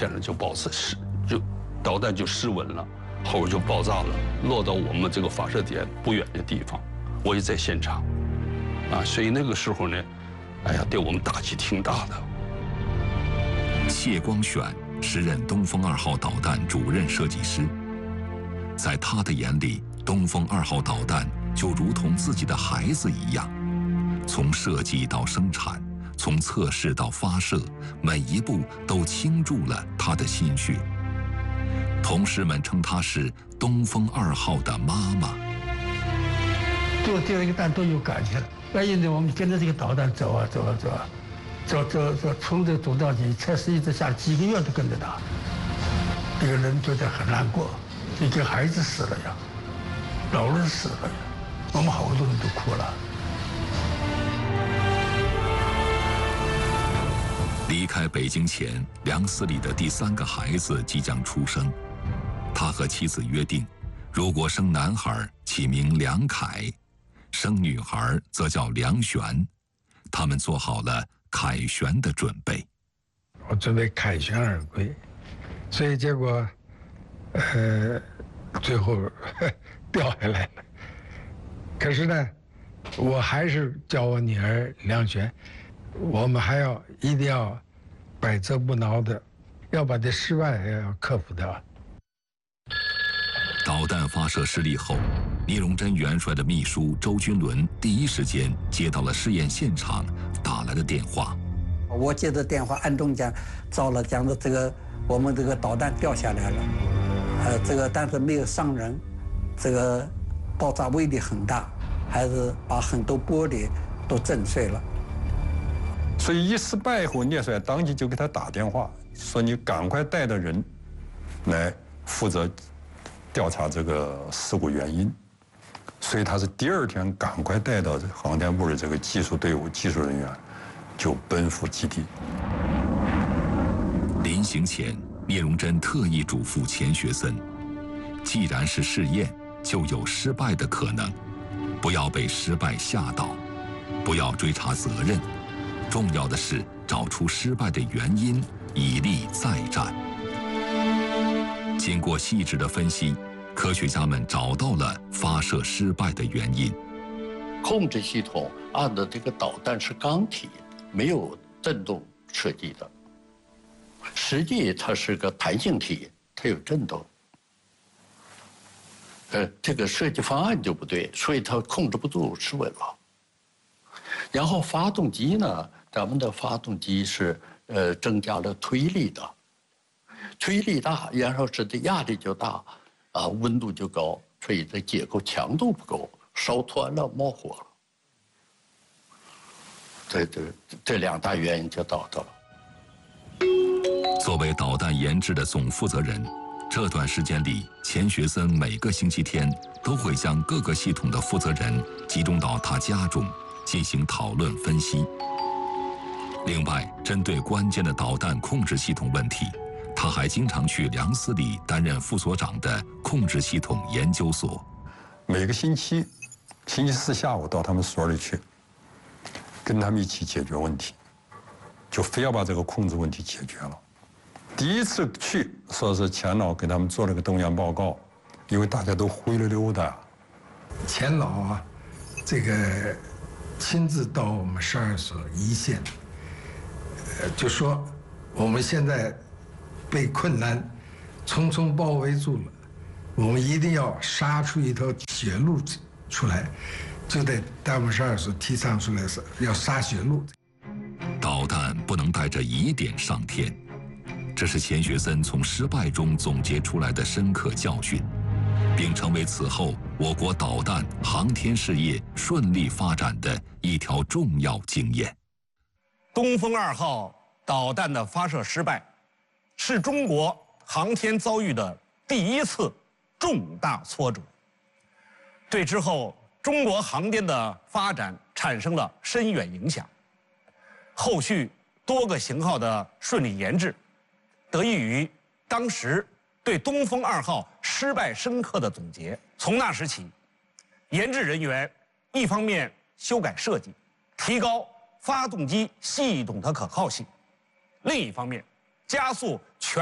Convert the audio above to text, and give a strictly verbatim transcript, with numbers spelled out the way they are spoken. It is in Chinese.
天了就保持失，就导弹就失稳了，后边就爆炸了，落到我们这个发射点不远的地方，我也在现场，啊，所以那个时候呢，哎呀，对我们打击挺大的。 谢光选时任东风二号导弹主任设计师，在他的眼里，东风二号导弹就如同自己的孩子一样，从设计到生产，从测试到发射，每一步都倾注了他的心血。同事们称她是东风二号的妈妈。 做第二个弹都有感情了，万一呢，我们跟着这个导弹走啊走啊走啊，走走走，从这个走到底，测试一直下来几个月都跟着他，这个人觉得很难过，就跟孩子死了呀，老人死了呀，我们好多人都哭了。 离开北京前，梁思礼的第三个孩子即将出生。他和妻子约定，如果生男孩，起名梁凯；生女孩则叫梁璇。他们做好了凯旋的准备。 我准备凯旋而归，所以结果，呃，最后呵掉下来了。可是呢，我还是叫我女儿梁璇，我们还要一定要百折不挠的，要把这失败要克服掉。 导弹发射失利后，聂荣臻元帅的秘书周军伦第一时间接到了试验现场打来的电话。 我接着电话，暗中讲，糟了，讲的这个我们这个导弹掉下来了，呃，这个但是没有伤人，这个爆炸威力很大，还是把很多玻璃都震碎了。 所以一失败后，聂帅当即就给他打电话，说你赶快带着人来负责调查这个事故原因。所以他是第二天赶快带到航天部的这个技术队伍、技术人员，就奔赴基地。 临行前，聂荣臻特意嘱咐钱学森，既然是试验，就有失败的可能，不要被失败吓倒，不要追查责任，重要的是找出失败的原因，以利再战。经过细致的分析，科学家们找到了发射失败的原因。 控制系统按的这个导弹是钢体，没有振动设计的，实际它是个弹性体，它有振动。呃，这个设计方案就不对，所以它控制不住失稳了。然后发动机呢，咱们的发动机是呃增加了推力的，推力大，燃烧室的压力就大，啊，温度就高，所以这结构强度不够，烧团了，冒火了。这这这两大原因就导致了。 作为导弹研制的总负责人，这段时间里，钱学森每个星期天都会将各个系统的负责人集中到他家中进行讨论分析。另外，针对关键的导弹控制系统问题，他还经常去梁思礼担任副所长的控制系统研究所。 每个星期，星期四下午到他们所里去，跟他们一起解决问题，就非要把这个控制问题解决了。第一次去，说是钱老给他们做了个动员报告，因为大家都灰溜溜的。 钱老啊，这个亲自到我们十二所一线，呃，就说我们现在被困难重重包围住了，我们一定要杀出一条血路出来，就得在我们十二所提倡出来是要杀血路。 导弹不能带着疑点上天，这是钱学森从失败中总结出来的深刻教训，并成为此后我国导弹航天事业顺利发展的一条重要经验。 东风二号导弹的发射失败，是中国航天遭遇的第一次重大挫折，对之后中国航天的发展产生了深远影响。后续多个型号的顺利研制，得益于当时对东风二号失败深刻的总结。从那时起，研制人员一方面修改设计，提高发动机系统的可靠性，另一方面加速全